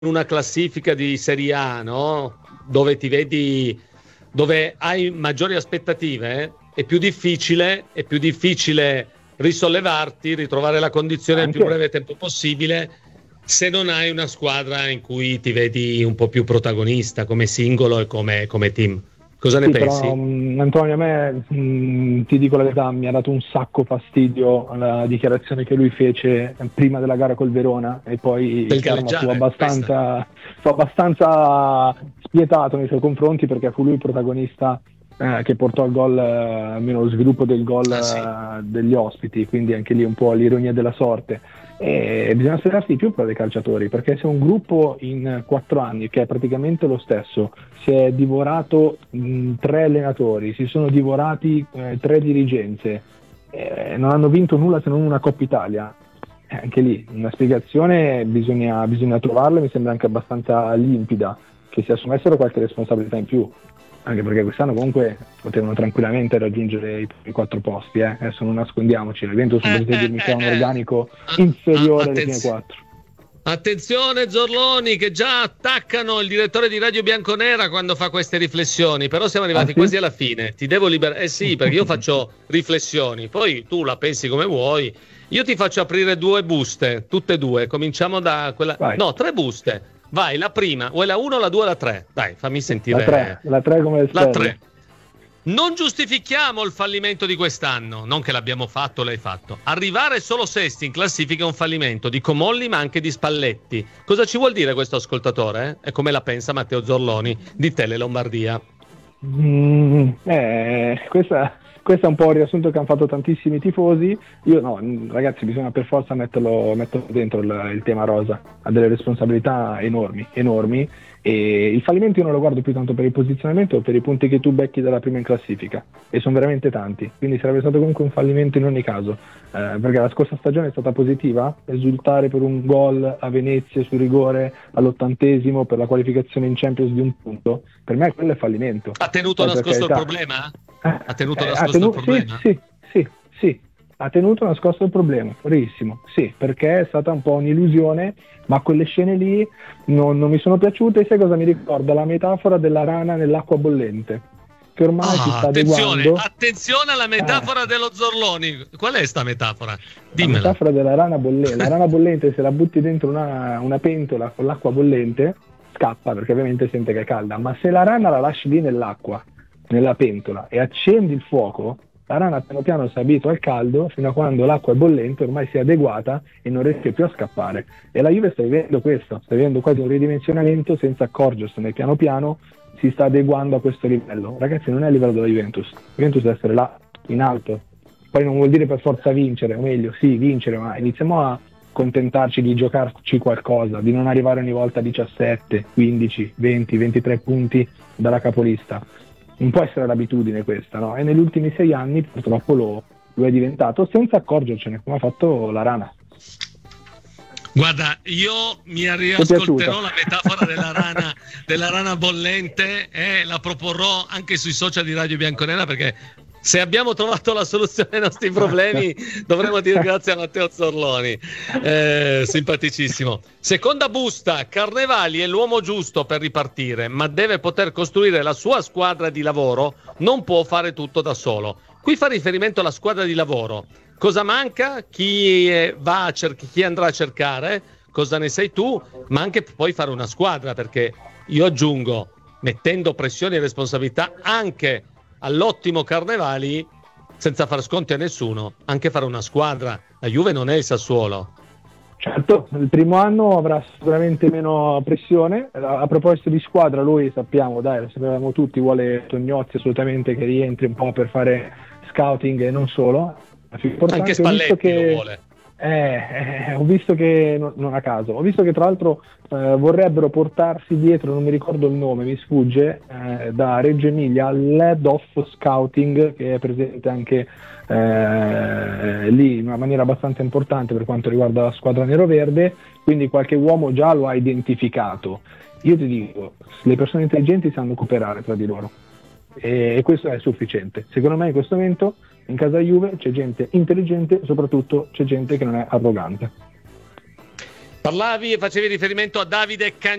una classifica di Serie A, no? Dove ti vedi, dove hai maggiori aspettative, è più difficile risollevarti, ritrovare la condizione nel più Anche breve tempo possibile se non hai una squadra in cui ti vedi un po' più protagonista come singolo e come team. Cosa ne sì, però pensi? Antonio, a me ti dico la verità, mi ha dato un sacco fastidio la dichiarazione che lui fece prima della gara col Verona e poi Del il karma galleggiare, questa. fu abbastanza spietato nei suoi confronti perché fu lui il protagonista che portò al gol, almeno lo sviluppo del gol Ah sì. degli ospiti, quindi anche lì un po' l'ironia della sorte. E bisogna aspettarsi di più per dei calciatori, perché se un gruppo in 4 anni, che è praticamente lo stesso, si è divorato 3 allenatori, si sono divorati 3 dirigenze, non hanno vinto nulla se non una Coppa Italia. Anche lì una spiegazione bisogna trovarla, mi sembra anche abbastanza limpida, che si assumessero qualche responsabilità in più, anche perché quest'anno comunque potevano tranquillamente raggiungere i 4 posti, adesso non nascondiamoci, la Juventus non potete dirmi che ha un organico inferiore alle prime 4. Attenzione Zorloni che già attaccano il direttore di Radio Bianconera quando fa queste riflessioni, però siamo arrivati Sì? quasi alla fine, ti devo liberare, sì, perché io faccio riflessioni, poi tu la pensi come vuoi, io ti faccio aprire 2 buste, tutte e due, cominciamo da quella, Vai. no, 3 buste, vai, la prima, vuoi la 1, la 2 o la 3? Dai, fammi sentire. La 3 come le La stelle. 3. Non giustifichiamo il fallimento di quest'anno, non che l'abbiamo fatto, l'hai fatto. Arrivare solo sesti in classifica è un fallimento di Comolli ma anche di Spalletti. Cosa ci vuol dire questo ascoltatore? E come la pensa Matteo Zorloni di Tele Lombardia? Questo è un po' il riassunto che hanno fatto tantissimi tifosi. Io no, ragazzi, bisogna per forza metterlo dentro il tema rosa, ha delle responsabilità enormi, e il fallimento io non lo guardo più tanto per il posizionamento o per i punti che tu becchi dalla prima in classifica, e sono veramente tanti, quindi sarebbe stato comunque un fallimento in ogni caso, perché la scorsa stagione è stata positiva, esultare per un gol a Venezia su rigore all'80° per la qualificazione in Champions di un punto, per me quello è fallimento. Ha tenuto nascosto il problema? Ha tenuto nascosto il problema? Sì, ha tenuto nascosto il problema, verissimo, sì, perché è stata un po' un'illusione, ma quelle scene lì non mi sono piaciute. Sai cosa mi ricorda? La metafora della rana nell'acqua bollente, che ormai si sta adeguando. Attenzione alla metafora dello Zorloni, qual è sta metafora? Dimmela. La metafora della rana bollente, la rana bollente, se la butti dentro una pentola con l'acqua bollente, scappa perché ovviamente sente che è calda, ma se la rana la lasci lì nell'acqua, nella pentola, e accendi il fuoco, la rana piano piano si abitua al caldo fino a quando l'acqua è bollente, ormai si è adeguata e non riesce più a scappare. E la Juve sta vivendo questo, sta vivendo quasi un ridimensionamento senza accorgersene, piano piano si sta adeguando a questo livello. Ragazzi, non è il livello della Juventus, la Juventus deve essere là, in alto. Poi non vuol dire per forza vincere, o meglio, sì, vincere, ma iniziamo a contentarci di giocarci qualcosa, di non arrivare ogni volta a 17, 15, 20, 23 punti dalla capolista. Non può essere l'abitudine questa, no? E negli ultimi 6 anni purtroppo lo è diventato senza accorgercene, come ha fatto la rana. Guarda, io mi riascolterò la metafora della rana bollente e la proporrò anche sui social di Radio Bianconera, perché se abbiamo trovato la soluzione ai nostri problemi dovremmo dire grazie a Matteo Zorloni, simpaticissimo. Seconda busta, Carnevali è l'uomo giusto per ripartire, ma deve poter costruire la sua squadra di lavoro, non può fare tutto da solo. Qui fa riferimento alla squadra di lavoro. Cosa manca? Chi andrà a cercare? Cosa ne sai tu? Ma anche poi fare una squadra, perché io aggiungo, mettendo pressioni e responsabilità anche all'ottimo Carnevali, senza far sconti a nessuno, anche fare una squadra. La Juve non è il Sassuolo. Certo, il primo anno avrà sicuramente meno pressione. A proposito di squadra, lui sappiamo, dai, lo sapevamo tutti, vuole Tognozzi assolutamente che rientri un po' per fare scouting e non solo. Anche Spalletti lo vuole. Ho visto che, non a caso, ho visto che tra l'altro vorrebbero portarsi dietro, non mi ricordo il nome, mi sfugge, da Reggio Emilia, l'head of scouting, che è presente anche lì in una maniera abbastanza importante per quanto riguarda la squadra neroverde, quindi qualche uomo già lo ha identificato. Io ti dico, le persone intelligenti sanno cooperare tra di loro, e questo è sufficiente. Secondo me in questo momento in casa Juve c'è gente intelligente, soprattutto c'è gente che non è arrogante. Parlavi e facevi riferimento a Davide Cagnoni.